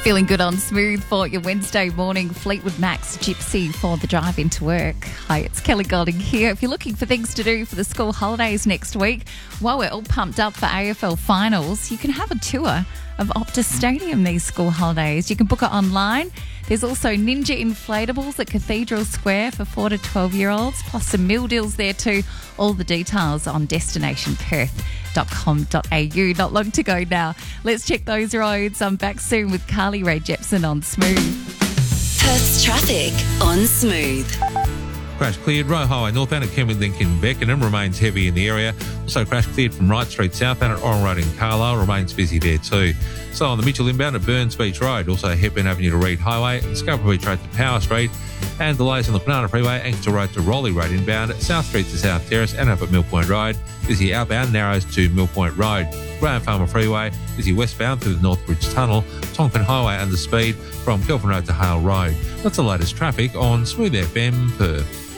Feeling good on Smooth for your Wednesday morning. Fleetwood Mac's Gypsy for the drive into work. Hi, it's Kelly Golding here. If you're looking for things to do for the school holidays next week, while we're all pumped up for AFL finals, you can have a tour of Optus Stadium these school holidays. You can book it online. There's also Ninja Inflatables at Cathedral Square for 4 to 12-year-olds, plus some meal deals there too. All the details on destinationperth.com.au. Not long to go now. Let's check those roads. I'm back soon with Carly Rae Jepson on Smooth. Perth's traffic on Smooth. Crash cleared. Roe Highway northbound at Kenwood Lincoln Beckenham remains heavy in the area. Also crash cleared from Wright Street southbound at Oran Road in Carlisle, remains busy there too. So on the Mitchell inbound at Burns Beach Road, also Hepburn Avenue to Reed Highway, and Scarborough Beach Road to Power Street, and delays on the Banana Freeway, Anchorage Road to Raleigh Road inbound, at South Street to South Terrace and up at Mill Point Road, busy outbound Narrows to Mill Point Road. Graham Farmer Freeway, busy westbound through the Northbridge Tunnel, Tonkin Highway under speed from Kelvin Road to Hale Road. That's the latest traffic on Smooth FM Perth.